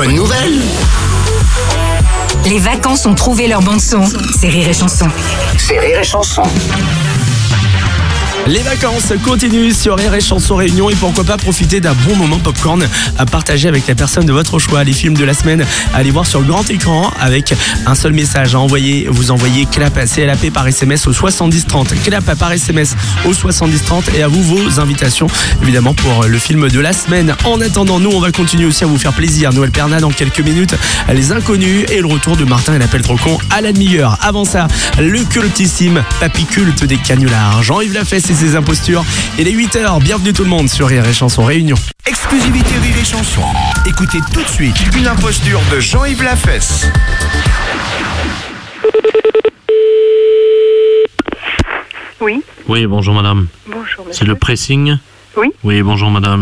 bonne nouvelle. Les vacances ont trouvé leur bande-son. C'est Rire et Chanson. C'est Rire et Chanson. Les vacances continuent sur Rire et Chanson Réunion et pourquoi pas profiter d'un bon moment popcorn à partager avec la personne de votre choix. Les films de la semaine, allez voir sur grand écran avec un seul message à envoyer. Vous envoyez CLAP, CLAP par SMS au 7030. CLAP par SMS au 7030 et à vous vos invitations évidemment pour le film de la semaine. En attendant, nous on va continuer aussi à vous faire plaisir. Noël Perna dans quelques minutes, Les Inconnus et le retour de Martin et l'appel trop con à la demi-heure. Avant ça, le cultissime papy culte des canulars, Jean-Yves Lafesse et ses impostures. Il est 8h, bienvenue tout le monde sur Rire et Chanson Réunion. Exclusivité Rire et Chanson. Écoutez tout de suite une imposture de Jean-Yves Lafesse. Oui. Oui, bonjour madame. Bonjour monsieur. C'est le pressing? Oui. Oui, bonjour madame.